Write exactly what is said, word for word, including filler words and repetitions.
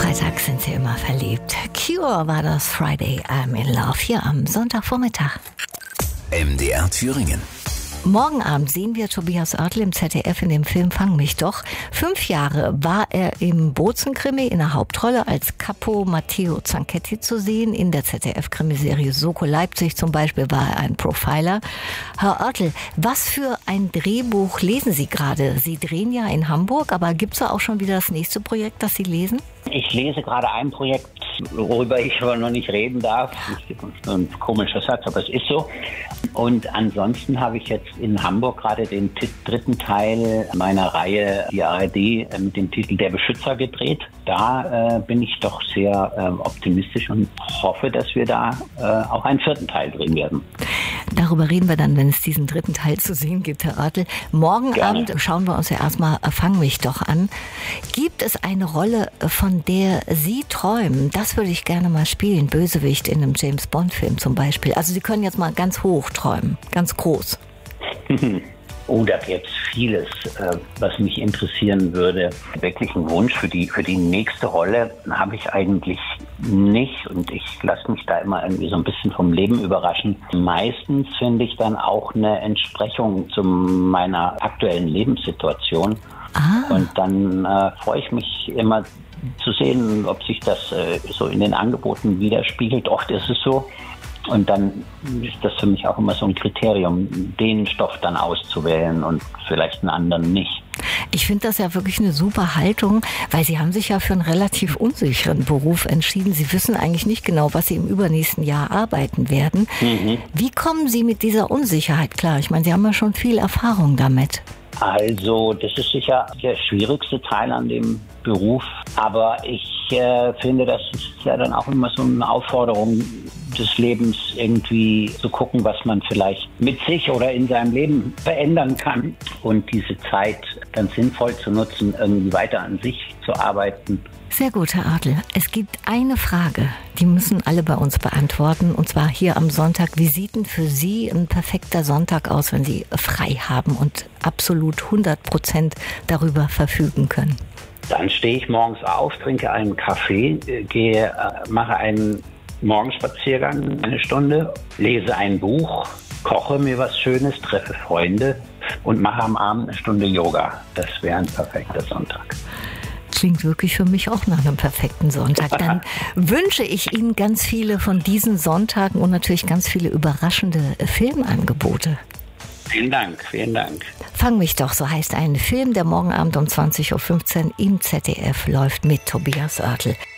Freitag sind sie immer verliebt. Cure war das Friday I'm in Love hier am Sonntagvormittag. M D R Thüringen. Morgen Abend sehen wir Tobias Oertel im Z D F in dem Film Fang mich doch. Fünf Jahre war er im Bozen-Krimi in der Hauptrolle als Capo Matteo Zanchetti zu sehen. In der Z D F-Krimiserie Soko Leipzig zum Beispiel war er ein Profiler. Herr Oertel, was für ein Drehbuch lesen Sie gerade? Sie drehen ja in Hamburg, aber gibt es da auch schon wieder das nächste Projekt, das Sie lesen? Ich lese gerade ein Projekt, worüber ich aber noch nicht reden darf. Das ist ein komischer Satz, aber es ist so. Und ansonsten habe ich jetzt in Hamburg gerade den t- dritten Teil meiner Reihe die A R D mit dem Titel Der Beschützer gedreht. Da äh, bin ich doch sehr äh, optimistisch und hoffe, dass wir da äh, auch einen vierten Teil drehen werden. Darüber reden wir dann, wenn es diesen dritten Teil zu sehen gibt, Herr Oertel. Morgen Gerne. Abend schauen wir uns ja erstmal Fang mich doch an. Gibt es eine Rolle, von der Sie träumen? Das würde ich gerne mal spielen. Bösewicht in einem James-Bond-Film zum Beispiel. Also Sie können jetzt mal ganz hoch träumen, ganz groß. Oh, da gäbe es vieles, äh, was mich interessieren würde. Wirklich einen Wunsch für die für die nächste Rolle habe ich eigentlich nicht. Und ich lasse mich da immer irgendwie so ein bisschen vom Leben überraschen. Meistens finde ich dann auch eine Entsprechung zu meiner aktuellen Lebenssituation. Ah. Und dann äh, freue ich mich immer zu sehen, ob sich das äh, so in den Angeboten widerspiegelt. Oft ist es so. Und dann ist das für mich auch immer so ein Kriterium, den Stoff dann auszuwählen und vielleicht einen anderen nicht. Ich finde das ja wirklich eine super Haltung, weil Sie haben sich ja für einen relativ unsicheren Beruf entschieden. Sie wissen eigentlich nicht genau, was Sie im übernächsten Jahr arbeiten werden. Mhm. Wie kommen Sie mit dieser Unsicherheit klar? Ich meine, Sie haben ja schon viel Erfahrung damit. Also das ist sicher der schwierigste Teil an dem Beruf, aber ich äh, finde, das ist ja dann auch immer so eine Aufforderung des Lebens, irgendwie zu gucken, was man vielleicht mit sich oder in seinem Leben verändern kann und diese Zeit dann sinnvoll zu nutzen, irgendwie weiter an sich zu arbeiten. Sehr gut, Herr Oertel. Es gibt eine Frage, die müssen alle bei uns beantworten, und zwar hier am Sonntag. Wie sieht denn für Sie ein perfekter Sonntag aus, wenn Sie frei haben und absolut hundert Prozent darüber verfügen können? Dann stehe ich morgens auf, trinke einen Kaffee, gehe, mache einen Morgenspaziergang, eine Stunde, lese ein Buch, koche mir was Schönes, treffe Freunde und mache am Abend eine Stunde Yoga. Das wäre ein perfekter Sonntag. Klingt wirklich für mich auch nach einem perfekten Sonntag. Dann wünsche ich Ihnen ganz viele von diesen Sonntagen und natürlich ganz viele überraschende Filmangebote. Vielen Dank, vielen Dank. Fang mich doch, so heißt ein Film, der morgen Abend um zwanzig Uhr fünfzehn im Z D F läuft mit Tobias Oertel.